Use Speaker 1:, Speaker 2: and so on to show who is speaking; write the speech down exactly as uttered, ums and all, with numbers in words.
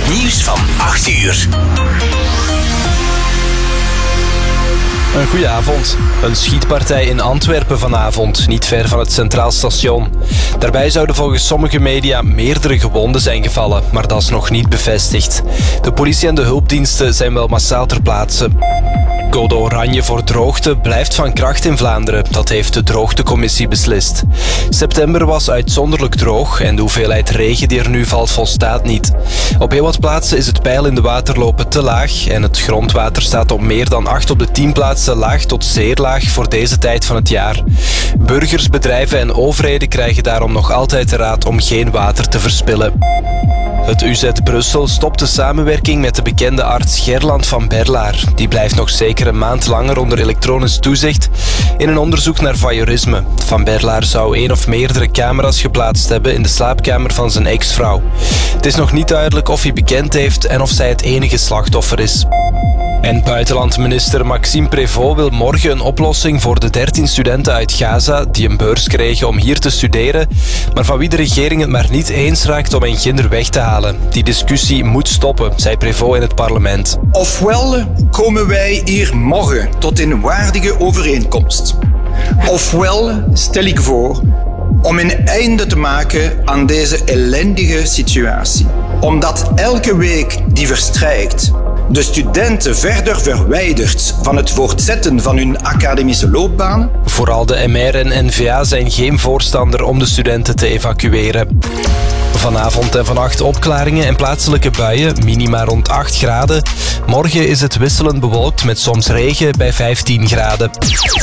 Speaker 1: Het nieuws van acht uur.
Speaker 2: Een goedenavond. Een schietpartij in Antwerpen vanavond, niet ver van het Centraal Station. Daarbij zouden volgens sommige media meerdere gewonden zijn gevallen, maar dat is nog niet bevestigd. De politie en de hulpdiensten zijn wel massaal ter plaatse. Code oranje voor droogte blijft van kracht in Vlaanderen. Dat heeft de droogtecommissie beslist. September was uitzonderlijk droog en de hoeveelheid regen die er nu valt volstaat niet. Op heel wat plaatsen is het peil in de waterlopen te laag en het grondwater staat op meer dan acht op de tien plaatsen laag tot zeer laag voor deze tijd van het jaar. Burgers, bedrijven en overheden krijgen daarom nog altijd de raad om geen water te verspillen. Het U Z Brussel stopt de samenwerking met de bekende arts Gerland van Berlaar. Die blijft nog zeker een maand langer onder elektronisch toezicht in een onderzoek naar voyeurisme. Van Berlaar zou één of meerdere camera's geplaatst hebben in de slaapkamer van zijn ex-vrouw. Het is nog niet duidelijk of hij bekend heeft en of zij het enige slachtoffer is. En buitenlandminister Maxime Prévost wil morgen een oplossing voor de dertien studenten uit Gaza die een beurs kregen om hier te studeren, maar van wie de regering het maar niet eens raakt om hen ginder weg te halen. Die discussie moet stoppen, zei Prévost in het parlement.
Speaker 3: Ofwel komen wij hier morgen tot een waardige overeenkomst. Ofwel stel ik voor om een einde te maken aan deze ellendige situatie. Omdat elke week die verstrijkt de studenten verder verwijderd van het voortzetten van hun academische loopbanen.
Speaker 2: Vooral de M R en N V A zijn geen voorstander om de studenten te evacueren. Vanavond en vannacht opklaringen en plaatselijke buien, minima rond acht graden. Morgen is het wisselend bewolkt met soms regen bij vijftien graden.